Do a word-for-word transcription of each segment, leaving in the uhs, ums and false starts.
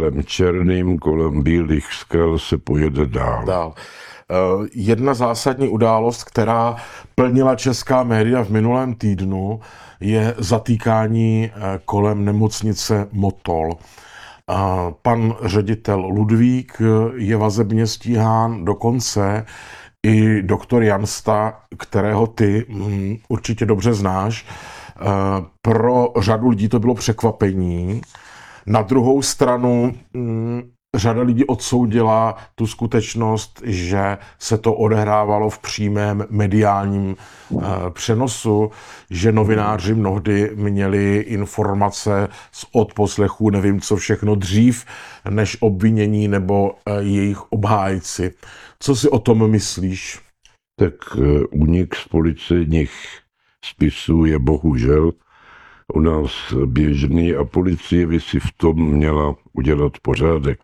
tunelem černým kolem bílých skal se pojede dál. dál. Jedna zásadní událost, která plnila česká média v minulém týdnu, je zatýkání kolem nemocnice Motol. Pan ředitel Ludvík je vazebně stíhán, dokonce i doktor Jansta, kterého ty určitě dobře znáš. Pro řadu lidí to bylo překvapení. Na druhou stranu řada lidí odsoudila tu skutečnost, že se to odehrávalo v přímém mediálním přenosu, že novináři mnohdy měli informace z odposlechů, nevím co všechno, dřív než obvinění nebo jejich obhájci. Co si o tom myslíš? Tak únik z policejních spisů je bohužel u nás běžný a policie by si v tom měla udělat pořádek.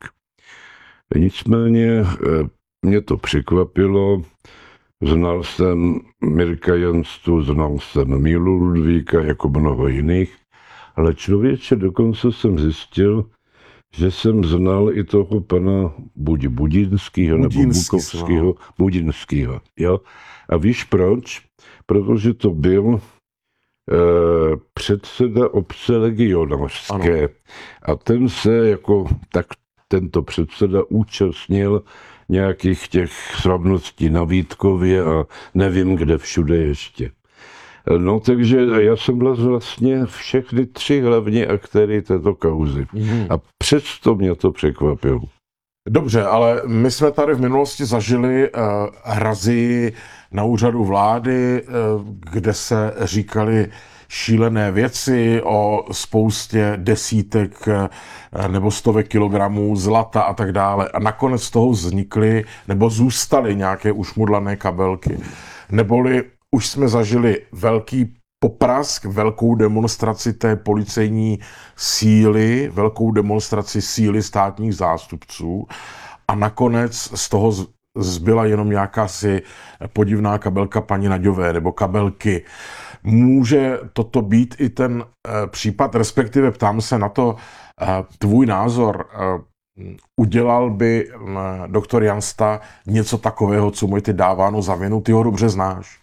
Nicméně mě to překvapilo. Znal jsem Mirka Janstu, znal jsem Mílu Ludvíka jako mnoho jiných, ale člověče dokonce jsem zjistil, že jsem znal i toho pana buď Budinského nebo Bukovského, Budinského. Jo? A víš proč? Protože to byl eh, předseda obce legionářské. Ano. A ten se jako tak tento předseda účastnil nějakých těch slavností na Vítkově a nevím, kde všude ještě. No takže já jsem byl vlastně všechny tři hlavní aktéry této kauzy. Mm. A přesto mě to překvapilo. Dobře, ale my jsme tady v minulosti zažili uh, hrazy na úřadu vlády, uh, kde se říkaly šílené věci o spoustě desítek nebo stovek kilogramů zlata a tak dále. A nakonec z toho vznikly nebo zůstaly nějaké ušmudlané kabelky. Neboli už jsme zažili velký poprask, velkou demonstraci té policejní síly, velkou demonstraci síly státních zástupců a nakonec z toho zbyla jenom nějaká si podivná kabelka paní Naďové nebo kabelky. Může toto být i ten e, případ, respektive ptám se na to, e, tvůj názor, e, udělal by e, doktor Jansta něco takového, co mu ty dáváno za vinu, ty ho dobře znáš?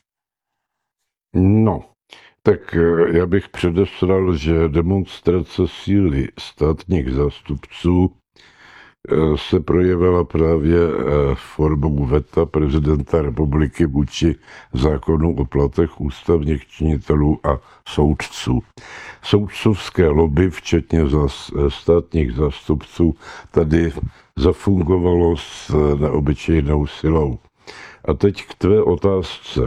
No, tak e, já bych předeslal, že demonstrace síly státních zástupců se projevila právě formou veta prezidenta republiky vůči zákonu o platech ústavních činitelů a soudců. Soudcovské lobby, včetně státních zástupců, tady zafungovalo s neobyčejnou silou. A teď k tvé otázce.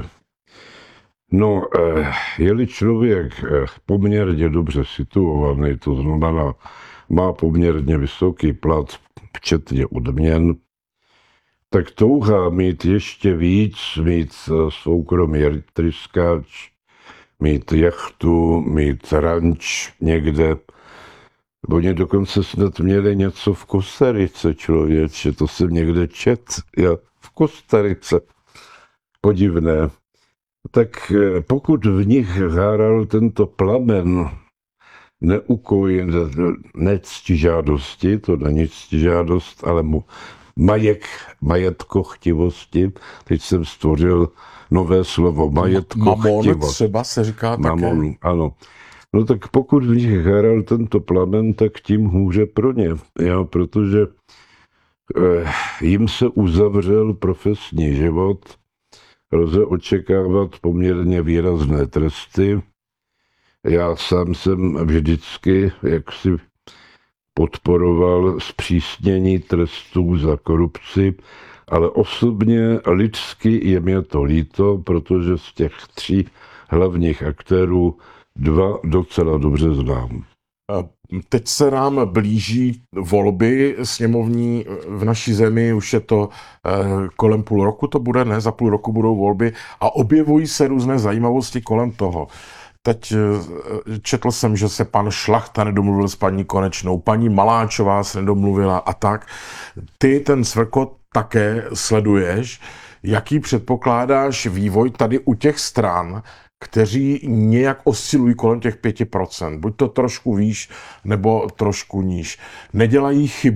No, je-li člověk poměrně dobře situovaný, to znamená, má poměrně vysoký plat, včetně odměn, tak touha mít ještě víc, mít soukromý tryskáč, mít jachtu, mít ranč někde. Oni dokonce snad měli něco v Kostarice, člověče, to jsem někde čet, já, v Kostarice. Podivné. Tak pokud v nich háral tento plamen neukoj, ne ctižádosti, to není ctižádost, ale mu majek, majetkochtivosti. Teď jsem stvořil nové slovo, majetkochtivost. Mamon třeba se říká také. Mamon, ano. No tak pokud v nich háral tento plamen, tak tím hůře pro ně. Jo, protože eh, jim se uzavřel profesní život, lze očekávat poměrně výrazné tresty. Já sám jsem vždycky jaksi podporoval zpřísnění trestů za korupci, ale osobně lidsky je mě to líto, protože z těch tří hlavních aktérů dva docela dobře znám. Teď se nám blíží volby sněmovní v naší zemi, už je to kolem půl roku, to bude, ne? Za půl roku budou volby a objevují se různé zajímavosti kolem toho. Teď četl jsem, že se pan Šlachta nedomluvil s paní Konečnou, paní Maláčová se nedomluvila a tak. Ty ten cvrkot také sleduješ. Jaký předpokládáš vývoj tady u těch stran, kteří nějak oscilují kolem těch pěti procent? Buď to trošku výš, nebo trošku níž. Nedělají chybu